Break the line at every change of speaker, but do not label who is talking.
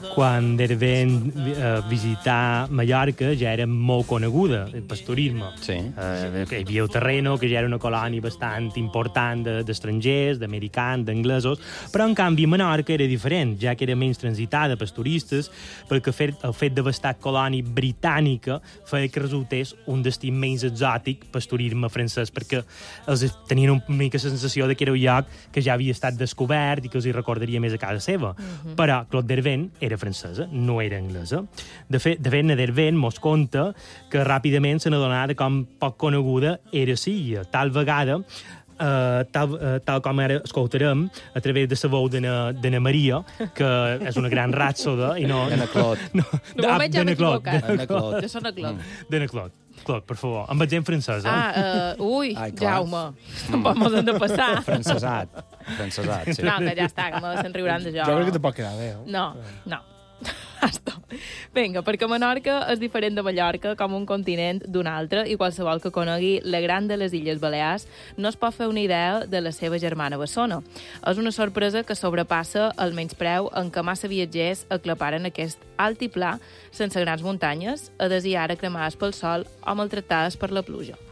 quan era ben visitar Mallorca ja era molt coneguda, el pasturisme.
Sí.
Hi havia el Terreno, que ja era una colònia bastant important d'estrangers, d'americans, d'anglesos, però en canvi Menorca era diferent, ja que era menys transitada per turistes, perquè el fet d'haver estat colònia britànica feia que resultés un destí menys exòtic per turisme francès, perquè els tenien una mica la sensació que era un lloc que ja havia estat descobert i que els hi recordaria més a casa seva. Però Claude Dervent era francesa, no era anglesa. De fet, na Dervent mos conta que ràpidament se n'adonava de com poc coneguda era Silla. Tal vegada, tal com ara escoltarem, a través de la veu d'Anna Maria, que és una gran ràpsoda, i no...
D'Anna Claude.
De moment ja m'he equivocat.
D'Anna Claude.
Jo soc a Claude.
D'Anna Claude. Claude, per favor, amb accent francès,
Ui,
Ai, clar.
Jaume, mos hem de passar.
Francesat, sí.
No, que ja està, que se'n riuran de jo.
Jo crec que te pot quedar bé,
No. Basta. Vinga, perquè Menorca és diferent de Mallorca com un continent d'un altre i qualsevol que conegui la gran de les Illes Balears no es pot fer una idea de la seva germana bessona. És una sorpresa que sobrepassa el menyspreu en què massa viatgers aclaparen aquest altiplà sense grans muntanyes, a desiar cremades pel sol o maltractades per la pluja.